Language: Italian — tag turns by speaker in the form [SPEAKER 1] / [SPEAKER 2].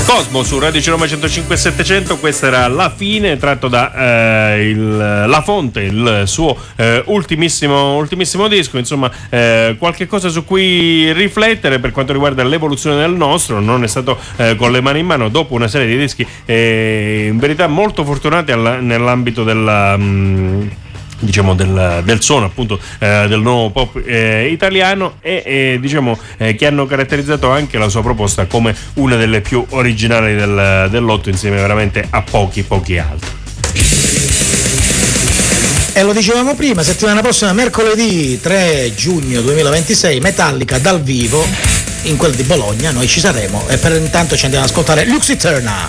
[SPEAKER 1] Cosmo su Radio Roma 105 700, questa era La Fine, tratto da La Fonte, il suo ultimissimo disco, insomma qualche cosa su cui riflettere per quanto riguarda l'evoluzione del nostro. Non è stato con le mani in mano, dopo una serie di dischi in verità molto fortunati nell'ambito della diciamo del suono appunto del nuovo pop italiano e diciamo che hanno caratterizzato anche la sua proposta come una delle più originali dell'otto, insieme veramente a pochi altri.
[SPEAKER 2] E lo dicevamo prima, settimana prossima, mercoledì 3 giugno 2026, Metallica dal vivo in quel di Bologna. Noi ci saremo e per intanto ci andiamo ad ascoltare Lux Eterna.